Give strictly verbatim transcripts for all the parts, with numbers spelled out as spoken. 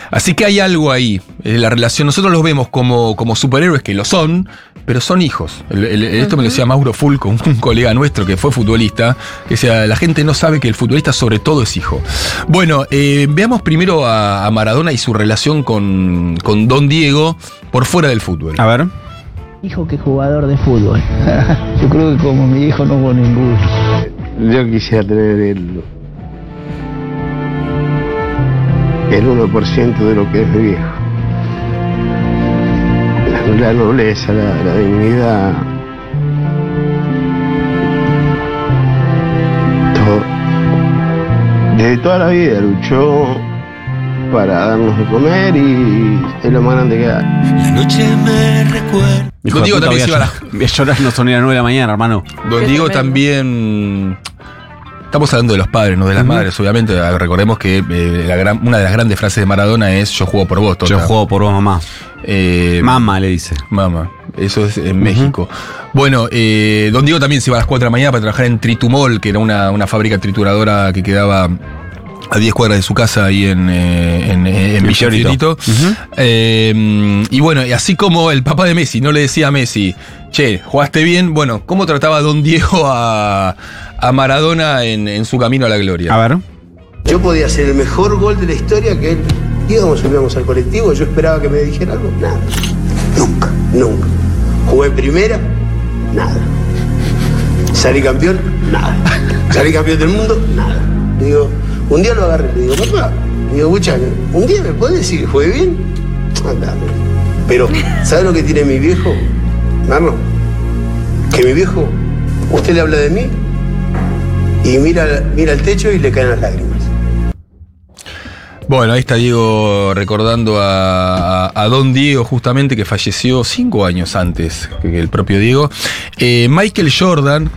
Así que hay algo ahí, eh, la relación, nosotros los vemos como, como superhéroes, que lo son, pero son hijos. El, el, esto me lo decía Mauro Fulco, un, un colega nuestro que fue futbolista, que decía, la gente no sabe que el futbolista sobre todo es hijo. Bueno, eh, veamos primero a, a Maradona y su relación con, con Don Diego por fuera del fútbol. A ver. Hijo que jugador de fútbol. Yo creo que como mi hijo no hubo ninguno. Yo quisiera tener el, el uno por ciento de lo que es mi viejo. La, la nobleza, la, la dignidad, todo. Desde toda la vida luchó para darnos de comer y es lo más grande que hay. La noche me recuerda. Don Diego también se iba a la... Voy a llorar, no son ni las nueve de la mañana, hermano. Don Diego también... Estamos hablando de los padres, no de las uh-huh. madres, obviamente. Recordemos que eh, la gran, una de las grandes frases de Maradona es yo juego por vos, Tota. Yo juego por vos, mamá. Eh, Mamá le dice. Mamá. Eso es en uh-huh. México. Bueno, eh, Don Diego también se iba a las cuatro de la mañana para trabajar en Tritumol, que era una, una fábrica trituradora que quedaba a diez cuadras de su casa ahí en, eh, en, eh, en Villa Fiorito. Uh-huh. Eh, y bueno, y así como el papá de Messi no le decía a Messi, che, jugaste bien, bueno, ¿cómo trataba Don Diego a, a Maradona en, en su camino a la gloria? A ver. Yo podía hacer el mejor gol de la historia que él. Íbamos, subíamos al colectivo, yo esperaba que me dijera algo, nada. Nunca, nunca. Jugué primera, nada. Salí campeón, nada. Salí campeón del mundo, nada. Digo, un día lo agarré, le digo, papá, le digo, muchacho, ¿un día me puedes decir que jugué bien? Andá. Pero, ¿sabes lo que tiene mi viejo, Marlon? Que mi viejo, usted le habla de mí y mira, mira el techo y le caen las lágrimas. Bueno, ahí está Diego recordando a, a, a Don Diego, justamente, que falleció cinco años antes que el propio Diego. Eh, Michael Jordan,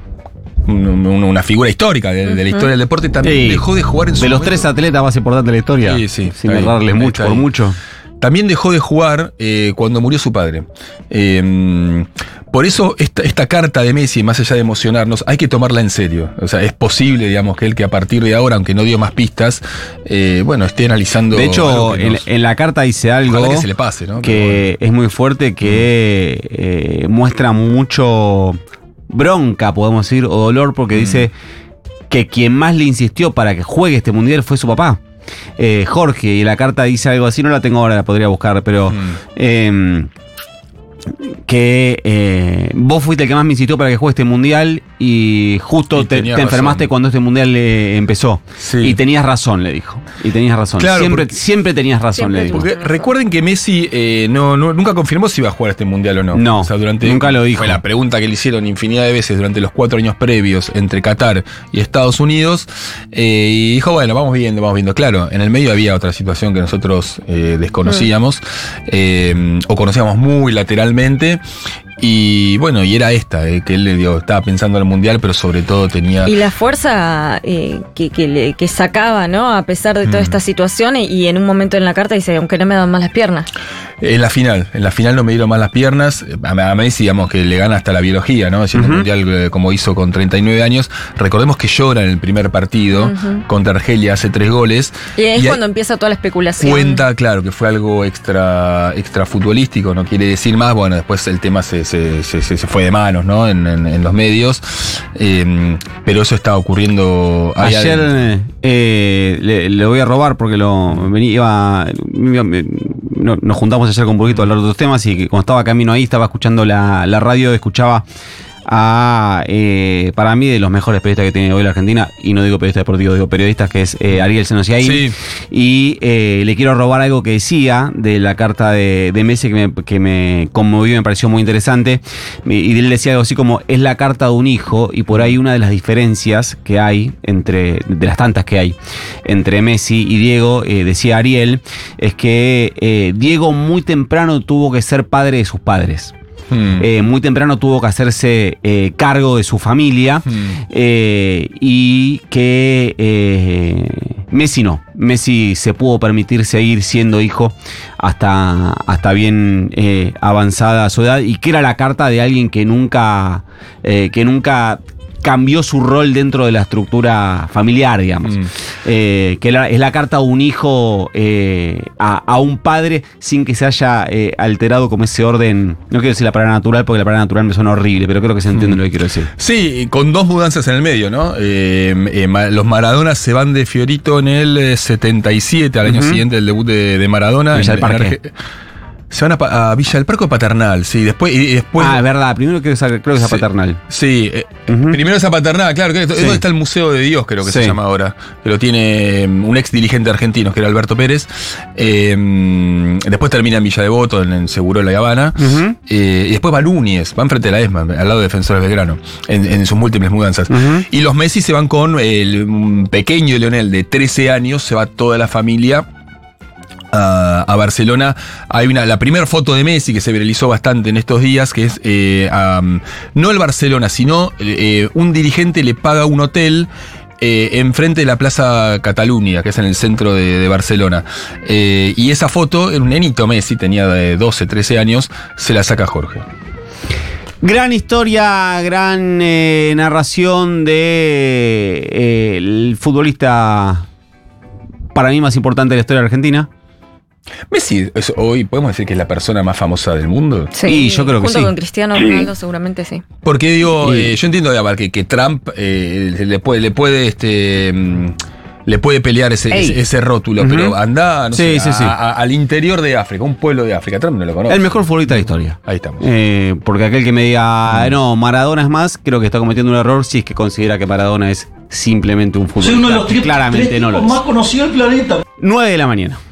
una figura histórica de, de la historia del deporte, también sí. dejó de jugar en su De los momento. tres atletas más importantes de la historia. Sí, sí. Sin errarle mucho, por mucho. También dejó de jugar eh, cuando murió su padre. Eh, por eso esta, esta carta de Messi, más allá de emocionarnos, hay que tomarla en serio. O sea, es posible, digamos, que él que a partir de ahora, aunque no dio más pistas, eh, bueno, esté analizando. De hecho, en, nos, en la carta dice algo que, se le pase, ¿no? que bueno. es muy fuerte, que eh, muestra mucho bronca, podemos decir, o dolor, porque mm. dice que quien más le insistió para que juegue este mundial fue su papá. Eh, Jorge, y la carta dice algo así, no la tengo ahora, la podría buscar, pero mm. eh, que eh, vos fuiste el que más me insistió para que juegue este mundial y justo y te, te enfermaste cuando este mundial eh, empezó. Sí. Y tenías razón, le dijo. Y tenías razón. Claro, siempre, porque, siempre tenías razón, siempre le dijo. Porque recuerden que Messi eh, no, no, nunca confirmó si iba a jugar este mundial o no. No, o sea, durante, nunca lo dijo. Fue la pregunta que le hicieron infinidad de veces durante los cuatro años previos entre Qatar y Estados Unidos. Eh, y dijo, bueno, vamos viendo, vamos viendo. Claro, en el medio había otra situación que nosotros eh, desconocíamos mm. eh, o conocíamos muy lateralmente. Y bueno, y era esta, eh, que él le dio, estaba pensando en el mundial, pero sobre todo tenía... Y la fuerza eh, que, que, le, que sacaba, ¿no? A pesar de toda mm. esta situación, y, y en un momento en la carta dice, aunque no me dan más las piernas. En la final, en la final no me dieron más las piernas. A, a Messi, digamos, que le gana hasta la biología, ¿no? Haciendo uh-huh. un mundial eh, como hizo con treinta y nueve años. Recordemos que llora en el primer partido uh-huh. contra Argelia, hace tres goles. Y es y cuando hay, empieza toda la especulación. Cuenta, claro, que fue algo extra, extra futbolístico, no quiere decir más. Bueno, después el tema se, se, se, se fue de manos, ¿no? En, en, en los medios. Eh, pero eso estaba ocurriendo ayer. Ayer eh, le, le voy a robar porque lo venía, iba, iba, no, nos juntamos ayer con un poquito a hablar de otros temas y que cuando estaba camino ahí estaba escuchando la, la radio, escuchaba a, eh, para mí, de los mejores periodistas que tiene hoy la Argentina, y no digo periodista deportivo, digo periodistas, que es eh, Ariel Senosiaín. Sí. Y eh, le quiero robar algo que decía de la carta de, de Messi que me, que me conmovió y me pareció muy interesante. Y él decía algo así como, es la carta de un hijo, y por ahí una de las diferencias que hay, entre de las tantas que hay, entre Messi y Diego, eh, decía Ariel, es que eh, Diego muy temprano tuvo que ser padre de sus padres. Hmm. Eh, muy temprano tuvo que hacerse eh, cargo de su familia hmm. eh, y que eh, Messi no. Messi se pudo permitir seguir siendo hijo hasta, hasta bien eh, avanzada su edad, y que era la carta de alguien que nunca, eh, que nunca cambió su rol dentro de la estructura familiar, digamos. Mm. Eh, que la, es la carta de un hijo eh, a, a un padre sin que se haya eh, alterado como ese orden. No quiero decir la palabra natural porque la palabra natural me suena horrible, pero creo que se entiende mm. lo que quiero decir. Sí, con dos mudanzas en el medio, ¿no? Eh, eh, los Maradonas se van de Fiorito en el setenta y siete, al año uh-huh. siguiente del debut de, de Maradona. Villa del Parque. En, Se van a, a Villa del Parque o Paternal, sí, después, y después. Ah, es verdad, primero creo que es, creo que es a Paternal. Sí, eh, uh-huh. primero es a Paternal, claro, que es sí. donde está el Museo de Dios, creo que sí. se llama ahora, que lo tiene un ex dirigente argentino, que era Alberto Pérez. Eh, después termina en Villa Devoto, en, en Segurola y Habana. Uh-huh. Eh, y después va a Núñez, va enfrente de la ESMA, al lado de Defensores Belgrano, en, en sus múltiples mudanzas. Uh-huh. Y los Messi se van con el un pequeño Leonel de trece años, se va toda la familia. A, a Barcelona. Hay una, la primera foto de Messi que se viralizó bastante en estos días, que es eh, um, no el Barcelona, sino eh, un dirigente le paga un hotel eh, enfrente de la Plaza Cataluña, que es en el centro de, de Barcelona. Eh, y esa foto, un nenito Messi, tenía de doce, trece años, se la saca Jorge. Gran historia, gran eh, narración de eh, el futbolista para mí más importante de la historia de Argentina. Messi, es, hoy podemos decir que es la persona más famosa del mundo. Sí, y yo creo que sí. Junto con Cristiano Ronaldo, seguramente sí. Porque digo, eh, yo entiendo que, que Trump eh, le puede, le puede, este, le puede pelear ese, ese, ese rótulo, uh-huh. pero anda, no sí, sé, sí, a, sí. A, a, al interior de África, un pueblo de África. Trump no lo conoce. El mejor futbolista de la historia. Ahí estamos. Eh, porque aquel que me diga, uh-huh. no, Maradona es más, creo que está cometiendo un error si es que considera que Maradona es simplemente un futbolista. Soy uno de los Claramente tres no lo es. Más conocido del planeta. nueve de la mañana.